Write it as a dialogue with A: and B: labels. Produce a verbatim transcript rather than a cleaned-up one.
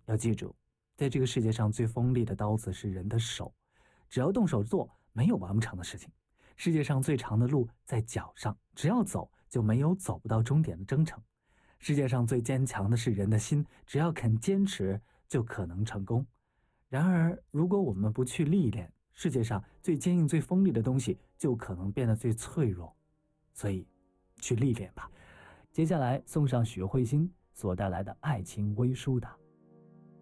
A: 要记住，在这个世界上最锋利的刀子是人的手，只要动手做，没有完不成的事情。世界上最长的路在脚上，只要走，就没有走不到终点的征程。世界上最坚强的是人的心，只要肯坚持，就可能成功。然而，如果我们不去历练，世界上最坚硬、最锋利的东西就可能变得最脆弱。所以，去历练吧。接下来送上许慧欣所带来的爱情微舒达。